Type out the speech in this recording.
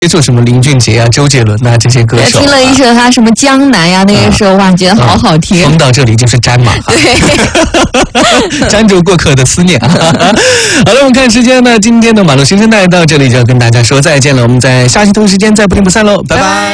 接触什么林俊杰啊、周杰伦啊这些歌手、啊。 听了一首他什么《江南》呀，那个时候哇，觉得好好听。 风到这里就是沾嘛， 对， 沾住过客的思念。好了，我们看时间呢，今天的马路新生代到这里就要跟大家说再见了，我们在下期同一时间再不听不散喽，拜拜。